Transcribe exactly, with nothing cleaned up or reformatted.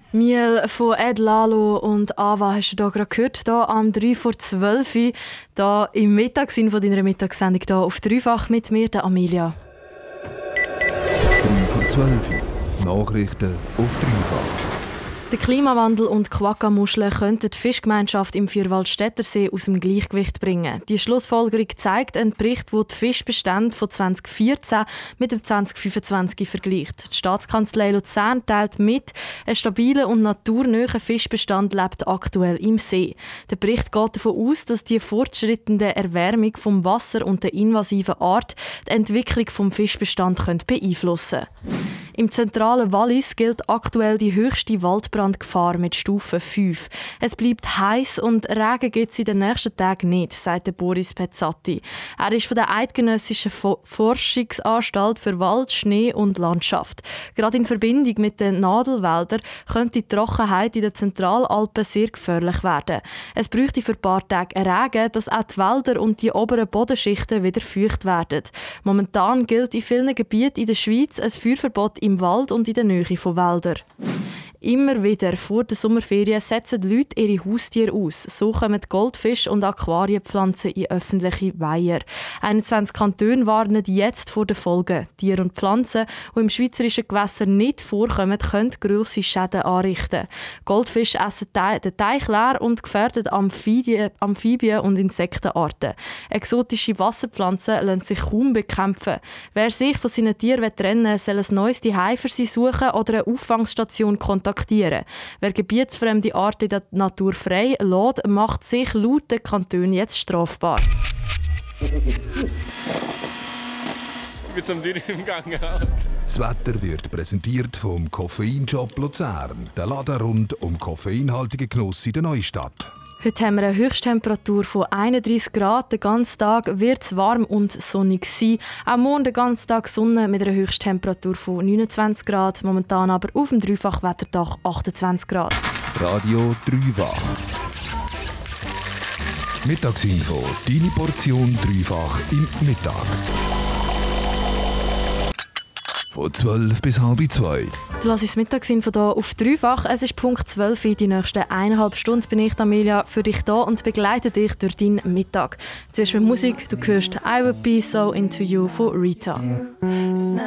Miel von Ed Lalo und Ava hast du hier gerade gehört, hier am drei vor zwölf, hier im Mittagssinn von deiner Mittagssendung hier auf Dreifach mit mir, der Amelia. drei vor zwölf, Nachrichten auf Dreifach. Der Klimawandel und Quagga-Muscheln könnten die Fischgemeinschaft im Vierwaldstättersee aus dem Gleichgewicht bringen. Die Schlussfolgerung zeigt ein Bericht, der die Fischbestände von zwanzig vierzehn mit dem zwanzig fünfundzwanzig vergleicht. Die Staatskanzlei Luzern teilt mit, ein stabiler und naturnäher Fischbestand lebt aktuell im See. Der Bericht geht davon aus, dass die fortschreitende Erwärmung vom Wasser und der invasiven Art die Entwicklung des Fischbestands beeinflussen könnte. Im zentralen Wallis gilt aktuell die höchste Waldbrandgefahr mit Stufe fünf. Es bleibt heiß und Regen gibt es in den nächsten Tagen nicht, sagt Boris Pezzati. Er ist von der Eidgenössischen Forschungsanstalt für Wald, Schnee und Landschaft. Gerade in Verbindung mit den Nadelwäldern könnte die Trockenheit in den Zentralalpen sehr gefährlich werden. Es bräuchte für ein paar Tage Regen, dass auch die Wälder und die oberen Bodenschichten wieder feucht werden. Momentan gilt in vielen Gebieten in der Schweiz ein Feuerverbot im Wald und in der Nähe von Wäldern. Immer wieder vor der Sommerferien setzen die Leute ihre Haustiere aus. So kommen Goldfisch und Aquarienpflanzen in öffentliche Weiher. einundzwanzig Kantone warnen jetzt vor den Folgen. Tiere und Pflanzen, die im schweizerischen Gewässer nicht vorkommen, können grosse Schäden anrichten. Goldfisch essen den Teich leer und gefährden Amphibien, Amphibien und Insektenarten. Exotische Wasserpflanzen lassen sich kaum bekämpfen. Wer sich von seinen Tieren trennen will, soll ein neues Zuhause für sie suchen oder eine Auffangstation kontaktieren. Wer gebietsfremde Arten in der Natur frei lässt, macht sich laut den Kantonen jetzt strafbar. Ich bin zum Dürren im Gang. Das Wetter wird präsentiert vom Koffeinshop Luzern. Der Laden rund um koffeinhaltigen Genuss in der Neustadt. Heute haben wir eine Höchsttemperatur von einunddreißig Grad. Den ganzen Tag wird es warm und sonnig sein. Auch morgen den ganzen Tag Sonne mit einer Höchsttemperatur von neunundzwanzig Grad. Momentan aber auf dem Dreifachwetterdach achtundzwanzig Grad. Radio Dreifach. Mittagsinfo. Deine Portion Dreifach im Mittag. Von zwölf bis halb zwei. Du hörst das Mittagsinfo hier auf Dreifach. Es ist Punkt zwölf. Die nächsten eineinhalb Stunden bin ich, Amelia, für dich da und begleite dich durch deinen Mittag. Zuerst mit Musik. Du hörst «I Will Be So Into You» von Rita.